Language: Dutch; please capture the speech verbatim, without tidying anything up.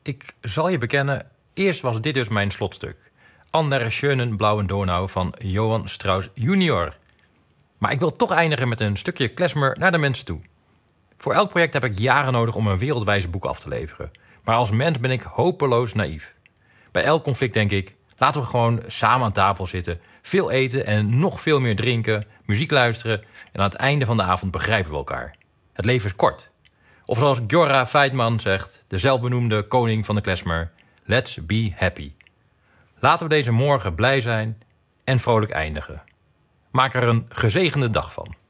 Ik zal je bekennen, eerst was dit dus mijn slotstuk. An der schönen blauen Donau van Johann Strauss junior Maar ik wil toch eindigen met een stukje klezmer naar de mensen toe. Voor elk project heb ik jaren nodig om een wereldwijze boek af te leveren. Maar als mens ben ik hopeloos naïef. Bij elk conflict denk ik, laten we gewoon samen aan tafel zitten, veel eten en nog veel meer drinken, muziek luisteren en aan het einde van de avond begrijpen we elkaar. Het leven is kort. Of zoals Gjorra Feitman zegt, de zelfbenoemde koning van de klezmer, let's be happy. Laten we deze morgen blij zijn en vrolijk eindigen. Maak er een gezegende dag van.